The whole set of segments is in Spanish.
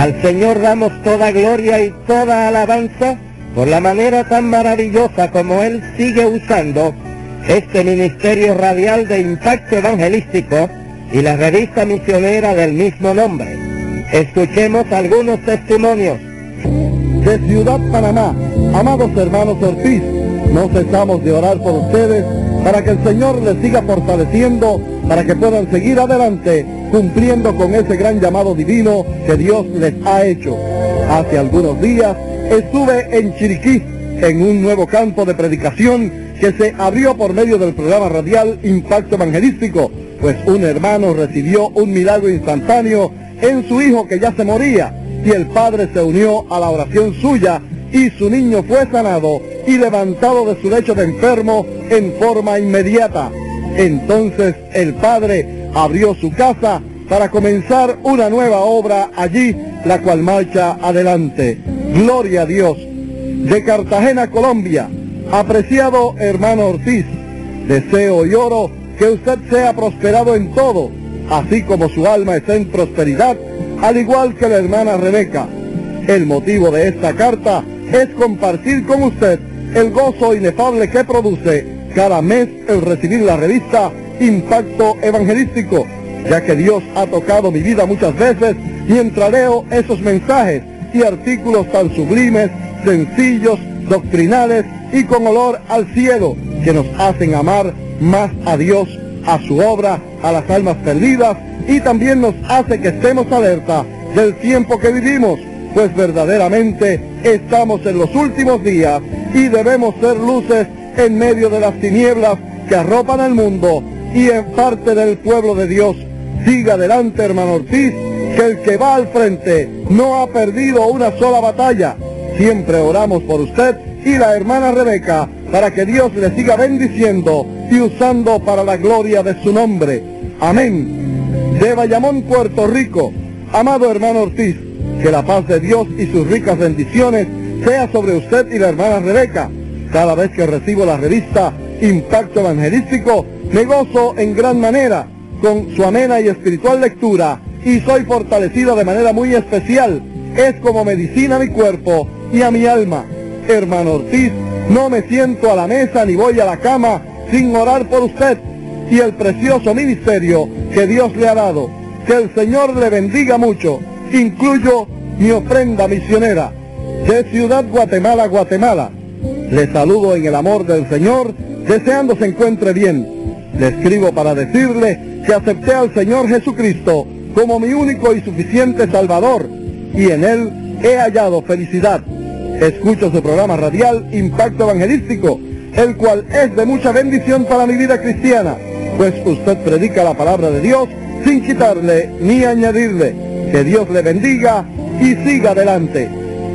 Al Señor damos toda gloria y toda alabanza por la manera tan maravillosa como Él sigue usando este ministerio radial de impacto evangelístico y la revista misionera del mismo nombre. Escuchemos algunos testimonios. De Ciudad Panamá, amados hermanos Ortiz, no cesamos de orar por ustedes para que el Señor les siga fortaleciendo, para que puedan seguir adelante cumpliendo con ese gran llamado divino que Dios les ha hecho. Hace algunos días estuve en Chiriquí, en un nuevo campo de predicación que se abrió por medio del programa radial Impacto Evangelístico, pues un hermano recibió un milagro instantáneo en su hijo que ya se moría, y el padre se unió a la oración suya y su niño fue sanado y levantado de su lecho de enfermo en forma inmediata. Entonces el padre abrió su casa para comenzar una nueva obra allí, la cual marcha adelante. Gloria a Dios. De Cartagena, Colombia, apreciado hermano Ortiz, deseo y oro que usted sea prosperado en todo, así como su alma está en prosperidad, al igual que la hermana Rebeca. El motivo de esta carta es compartir con usted el gozo inefable que produce cada mes el recibir la revista Impacto Evangelístico, ya que Dios ha tocado mi vida muchas veces mientras leo esos mensajes y artículos tan sublimes, sencillos, doctrinales y con olor al cielo, que nos hacen amar más a Dios, a su obra, a las almas perdidas, y también nos hace que estemos alerta del tiempo que vivimos, pues verdaderamente estamos en los últimos días y debemos ser luces en medio de las tinieblas que arropan al mundo y en parte del pueblo de Dios. Siga adelante, hermano Ortiz, que el que va al frente no ha perdido una sola batalla. Siempre oramos por usted y la hermana Rebeca para que Dios le siga bendiciendo y usando para la gloria de su nombre. Amén. De Bayamón, Puerto Rico, amado hermano Ortiz, que la paz de Dios y sus ricas bendiciones sea sobre usted y la hermana Rebeca. Cada vez que recibo la revista Impacto Evangelístico, me gozo en gran manera con su amena y espiritual lectura y soy fortalecida de manera muy especial. Es como medicina a mi cuerpo y a mi alma. Hermano Ortiz, no me siento a la mesa ni voy a la cama sin orar por usted y el precioso ministerio que Dios le ha dado. Que el Señor le bendiga mucho. Incluyo mi ofrenda misionera. De Ciudad Guatemala, Guatemala, le saludo en el amor del Señor, deseando se encuentre bien. Le escribo para decirle que acepté al Señor Jesucristo como mi único y suficiente Salvador, y en Él he hallado felicidad. Escucho su programa radial Impacto Evangelístico, el cual es de mucha bendición para mi vida cristiana, pues usted predica la palabra de Dios sin quitarle ni añadirle. Que Dios le bendiga y siga adelante.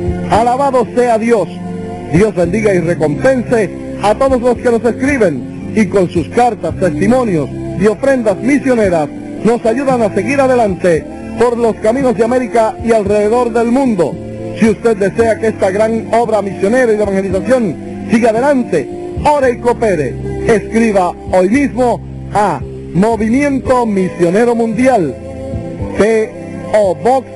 Alabado sea Dios. Dios bendiga y recompense a todos los que nos escriben y con sus cartas, testimonios y ofrendas misioneras nos ayudan a seguir adelante por los caminos de América y alrededor del mundo. Si usted desea que esta gran obra misionera y de evangelización siga adelante, ore y coopere. Escriba hoy mismo a Movimiento Misionero Mundial, P.O. Box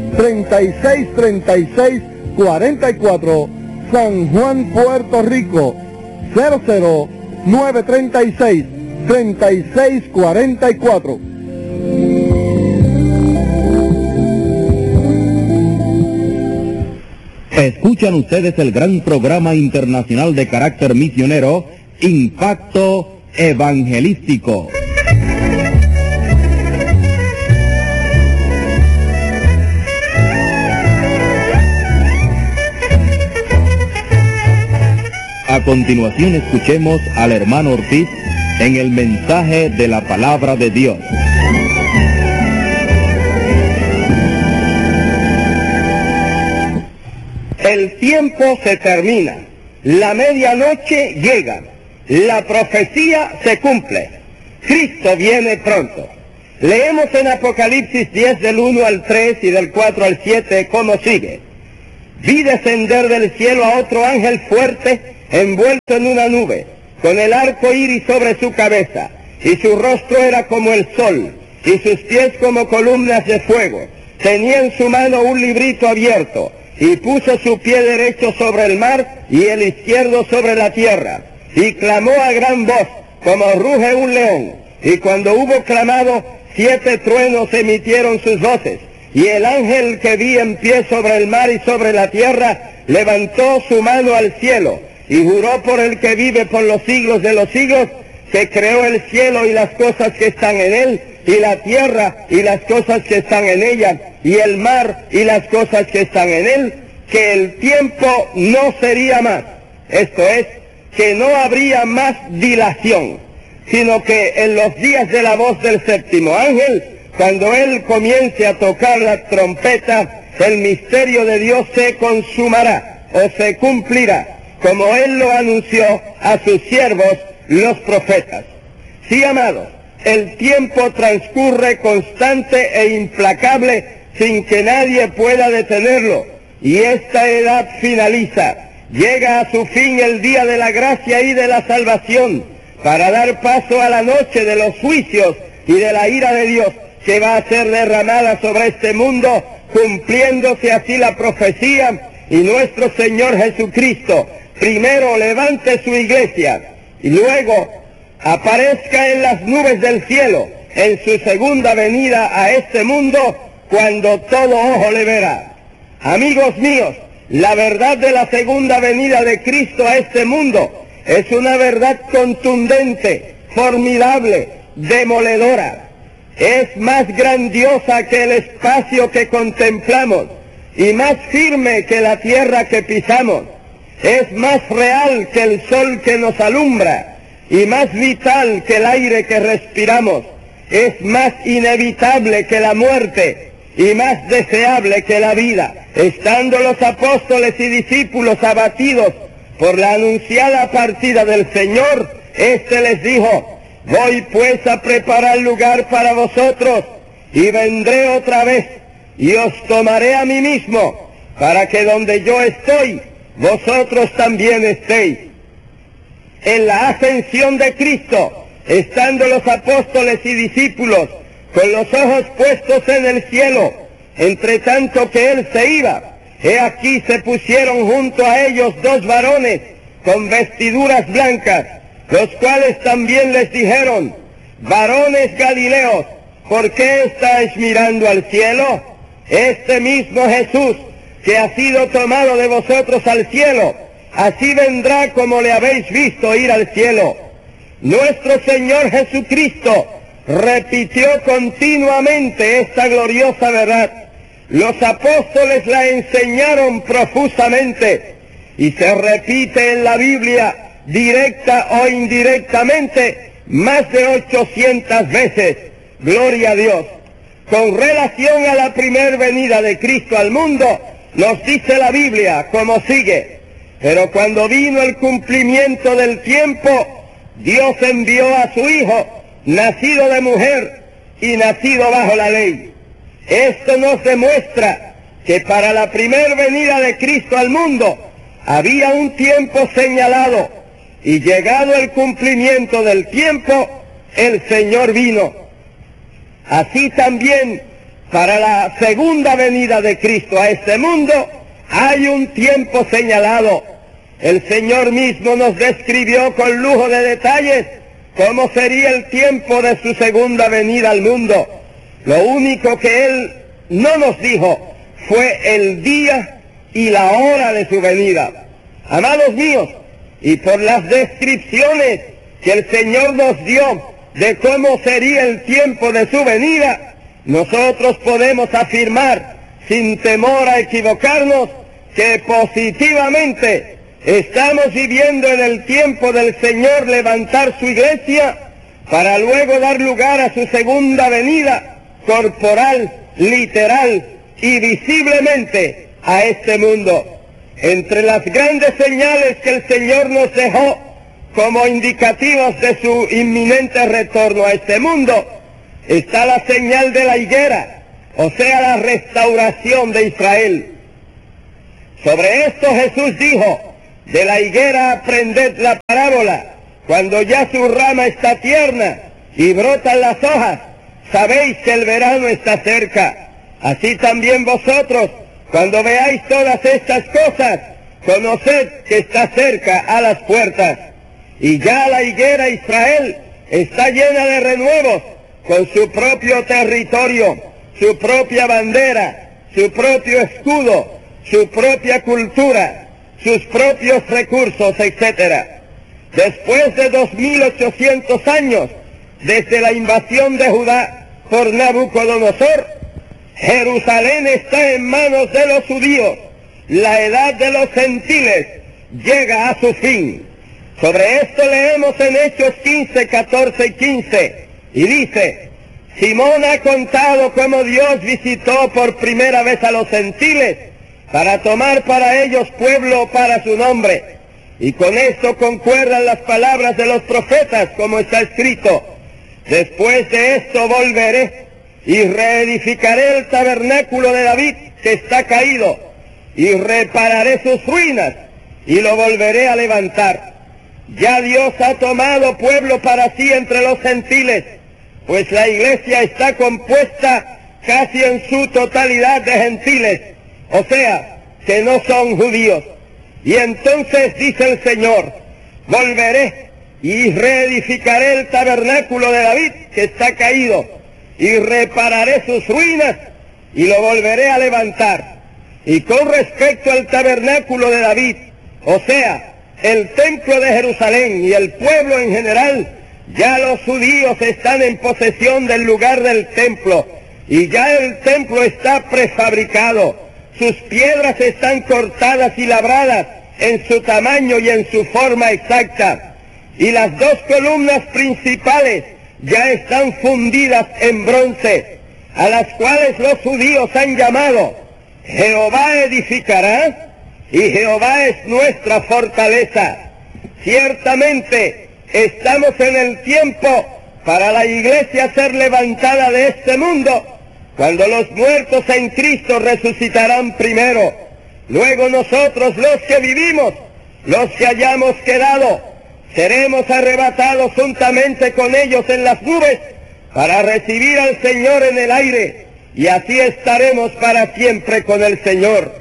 363644, San Juan, Puerto Rico, 00936, 3644. Escuchan ustedes el gran programa internacional de carácter misionero, Impacto Evangelístico. A continuación escuchemos al hermano Ortiz en el mensaje de la palabra de Dios. El tiempo se termina, la medianoche llega, la profecía se cumple, Cristo viene pronto. Leemos en Apocalipsis 10 del 1 al 3 y del 4 al 7 como sigue. Vi descender del cielo a otro ángel fuerte, envuelto en una nube, con el arco iris sobre su cabeza, y su rostro era como el sol, y sus pies como columnas de fuego, Tenía en su mano un librito abierto, y puso su pie derecho sobre el mar y el izquierdo sobre la tierra, y clamó a gran voz, como ruge un león. Y cuando hubo clamado, 7 truenos emitieron sus voces, y el ángel que vi en pie sobre el mar y sobre la tierra levantó su mano al cielo, y juró por el que vive por los siglos de los siglos, que creó el cielo y las cosas que están en él, y la tierra y las cosas que están en ella, y el mar y las cosas que están en él, que el tiempo no sería más. Esto es, que no habría más dilación, sino que en los días de la voz del séptimo ángel, cuando él comience a tocar la trompeta, el misterio de Dios se consumará o se cumplirá, como él lo anunció a sus siervos los profetas. Sí, amados, el tiempo transcurre constante e implacable sin que nadie pueda detenerlo, y esta edad finaliza. Llega a su fin el día de la gracia y de la salvación, para dar paso a la noche de los juicios y de la ira de Dios, que va a ser derramada sobre este mundo, cumpliéndose así la profecía, y nuestro Señor Jesucristo primero levante su iglesia, y luego aparezca en las nubes del cielo, en su segunda venida a este mundo, cuando todo ojo le verá. Amigos míos, la verdad de la segunda venida de Cristo a este mundo es una verdad contundente, formidable, demoledora. Es más grandiosa que el espacio que contemplamos y más firme que la tierra que pisamos. Es más real que el sol que nos alumbra y más vital que el aire que respiramos. Es más inevitable que la muerte y más deseable que la vida. Estando los apóstoles y discípulos abatidos por la anunciada partida del Señor, éste les dijo: voy pues a preparar lugar para vosotros, y vendré otra vez, y os tomaré a mí mismo, para que donde yo estoy, vosotros también estéis. En la ascensión de Cristo, estando los apóstoles y discípulos con los ojos puestos en el cielo, entre tanto que él se iba, he aquí se pusieron junto a ellos 2 varones con vestiduras blancas, los cuales también les dijeron: varones Galileos, ¿por qué estáis mirando al cielo? Este mismo Jesús, que ha sido tomado de vosotros al cielo, así vendrá como le habéis visto ir al cielo. Nuestro Señor Jesucristo repitió continuamente esta gloriosa verdad. Los apóstoles la enseñaron profusamente, y se repite en la Biblia, directa o indirectamente, más de 800 veces. Gloria a Dios. Con relación a la primer venida de Cristo al mundo, nos dice la Biblia como sigue: pero cuando vino el cumplimiento del tiempo, Dios envió a su Hijo, nacido de mujer y nacido bajo la ley. Esto nos demuestra que para la primer venida de Cristo al mundo había un tiempo señalado, y llegado el cumplimiento del tiempo, el Señor vino. Así también, para la segunda venida de Cristo a este mundo, hay un tiempo señalado. El Señor mismo nos describió con lujo de detalles cómo sería el tiempo de su segunda venida al mundo. Lo único que Él no nos dijo fue el día y la hora de su venida. Amados míos, y por las descripciones que el Señor nos dio de cómo sería el tiempo de su venida, nosotros podemos afirmar, sin temor a equivocarnos, que positivamente estamos viviendo en el tiempo del Señor levantar su iglesia, para luego dar lugar a su segunda venida, corporal, literal y visiblemente a este mundo. Entre las grandes señales que el Señor nos dejó como indicativos de su inminente retorno a este mundo, está la señal de la higuera, o sea, la restauración de Israel. Sobre esto Jesús dijo: de la higuera aprended la parábola, cuando ya su rama está tierna y brotan las hojas, sabéis que el verano está cerca. Así también vosotros, cuando veáis todas estas cosas, conoced que está cerca a las puertas. Y ya la higuera Israel está llena de renuevos, con su propio territorio, su propia bandera, su propio escudo, su propia cultura, sus propios recursos, etc. Después de 2800 años, desde la invasión de Judá por Nabucodonosor, Jerusalén está en manos de los judíos. La edad de los gentiles llega a su fin. Sobre esto leemos en Hechos 15, 14 y 15, y dice: Simón ha contado cómo Dios visitó por primera vez a los gentiles para tomar para ellos pueblo para su nombre. Y con esto concuerdan las palabras de los profetas, como está escrito: después de esto volveré y reedificaré el tabernáculo de David que está caído, y repararé sus ruinas y lo volveré a levantar. Ya Dios ha tomado pueblo para sí entre los gentiles, pues la iglesia está compuesta casi en su totalidad de gentiles, o sea, que no son judíos. Y entonces dice el Señor: volveré y reedificaré el tabernáculo de David que está caído, y repararé sus ruinas y lo volveré a levantar. Y con respecto al tabernáculo de David, o sea, el templo de Jerusalén y el pueblo en general, ya los judíos están en posesión del lugar del templo, y ya el templo está prefabricado. Sus piedras están cortadas y labradas en su tamaño y en su forma exacta, y las dos columnas principales ya están fundidas en bronce, a las cuales los judíos han llamado: Jehová edificará, y Jehová es nuestra fortaleza. Ciertamente estamos en el tiempo para la iglesia ser levantada de este mundo, cuando los muertos en Cristo resucitarán primero. Luego nosotros, los que vivimos, los que hayamos quedado, seremos arrebatados juntamente con ellos en las nubes para recibir al Señor en el aire, y así estaremos para siempre con el Señor.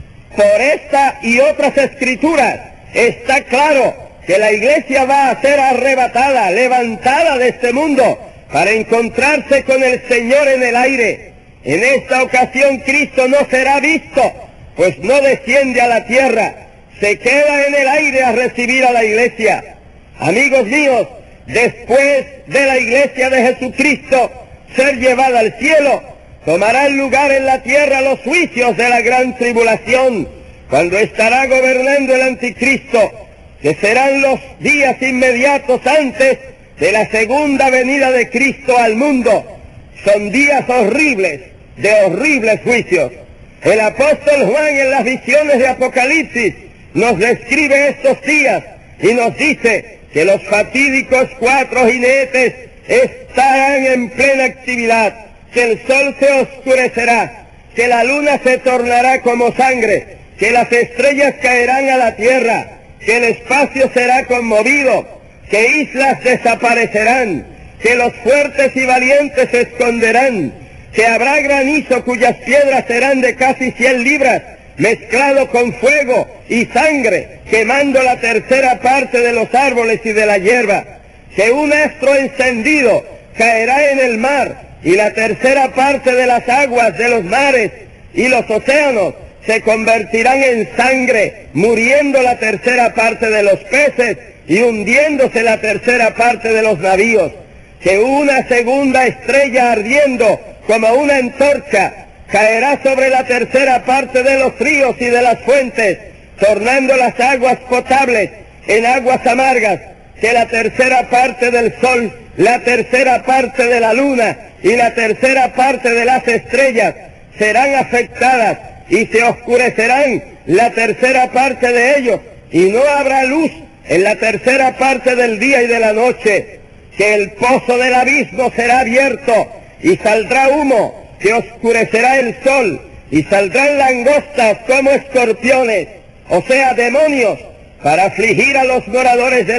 Por esta y otras escrituras está claro que la iglesia va a ser arrebatada, levantada de este mundo, para encontrarse con el Señor en el aire. En esta ocasión Cristo no será visto, pues no desciende a la tierra, se queda en el aire a recibir a la iglesia. Amigos míos, después de la iglesia de Jesucristo ser llevada al cielo, tomarán lugar en la tierra los juicios de la gran tribulación, cuando estará gobernando el anticristo, que serán los días inmediatos antes de la segunda venida de Cristo al mundo. Son días horribles, de horribles juicios. El apóstol Juan en las visiones de Apocalipsis nos describe estos días y nos dice que los fatídicos 4 jinetes estarán en plena actividad, que el sol se oscurecerá, que la luna se tornará como sangre, que las estrellas caerán a la tierra, que el espacio será conmovido, que islas desaparecerán, que los fuertes y valientes se esconderán, que habrá granizo cuyas piedras serán de casi 100 libras, mezclado con fuego y sangre, quemando la tercera parte de los árboles y de la hierba, que un astro encendido caerá en el mar, y la tercera parte de las aguas de los mares y los océanos se convertirán en sangre, muriendo la tercera parte de los peces y hundiéndose la tercera parte de los navíos, que una segunda estrella ardiendo como una antorcha caerá sobre la tercera parte de los ríos y de las fuentes, tornando las aguas potables en aguas amargas, que la tercera parte del sol, la tercera parte de la luna y la tercera parte de las estrellas serán afectadas, y se oscurecerán la tercera parte de ellos, y no habrá luz en la tercera parte del día y de la noche, que el pozo del abismo será abierto, y saldrá humo, que oscurecerá el sol, y saldrán langostas como escorpiones, o sea, demonios, para afligir a los moradores de